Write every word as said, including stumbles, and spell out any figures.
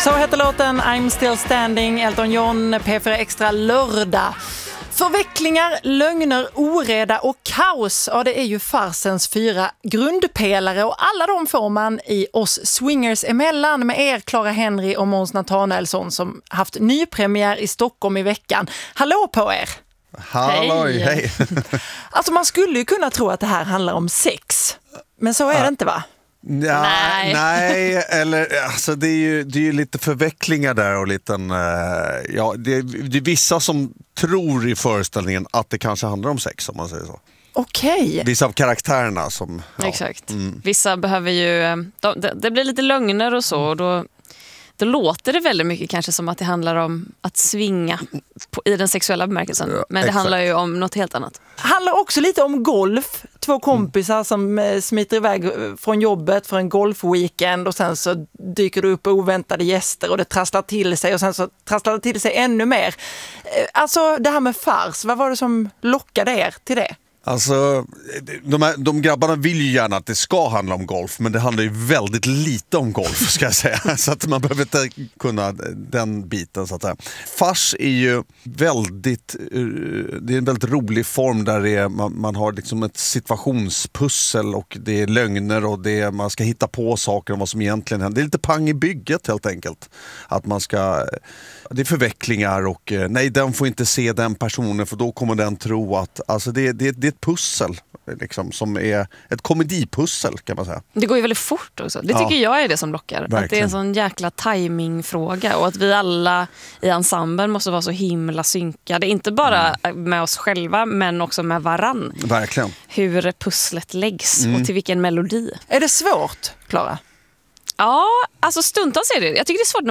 Så heter låten I'm Still Standing, Elton John, P fyra Extra lördag. Förvecklingar, lögner, oreda och kaos, ja det är ju farsens fyra grundpelare och alla de får man i Oss Swingers emellan med er Clara Henry och Måns Nathanaelsson som haft nypremiär i Stockholm i veckan. Hallå på er! Halloj, hej! Alltså man skulle ju kunna tro att det här handlar om sex, men så är ja. det inte va? Ja, nej. nej, eller alltså det är ju det är ju lite förvecklingar där och liten, uh, ja, det, det är vissa som tror i föreställningen att det kanske handlar om sex om man säger så. Okej. Vissa av karaktärerna som... Ja. Exakt. Mm. Vissa behöver ju... De, det, det blir lite lögner och så och då, då låter det väldigt mycket kanske som att det handlar om att svinga på, i den sexuella bemärkelsen. Ja, men det exakt. handlar ju om något helt annat. Handlar också lite om golf. Två kompisar mm. som eh, smiter iväg från jobbet för en golfweekend och sen så dyker det upp oväntade gäster och det trasslar till sig och sen så trasslar det till sig ännu mer. Eh, alltså det här med fars, vad var det som lockade er till det? Alltså, de, här, de grabbarna vill ju gärna att det ska handla om golf, men det handlar ju väldigt lite om golf ska jag säga, så att man behöver inte kunna den biten så att säga. Fars är ju väldigt, det är en väldigt rolig form där det är, man, man har liksom ett situationspussel och det är lögner och det är, man ska hitta på saker om vad som egentligen händer. Det är lite pang i bygget helt enkelt. Att man ska, det är förvecklingar och nej, den får inte se den personen för då kommer den tro att, alltså det, det, det ett pussel liksom, som är ett komedipussel kan man säga. Det går ju väldigt fort också. Det tycker ja. jag är det som lockar. Verkligen. Att det är en sån jäkla timingfråga och att vi alla i ensemblen måste vara så himla synkade. Inte bara mm. med oss själva men också med varann. Verkligen. Hur pusslet läggs mm. och till vilken melodi. Är det svårt, Clara? Ja, alltså stundtals är det. Jag tycker det är svårt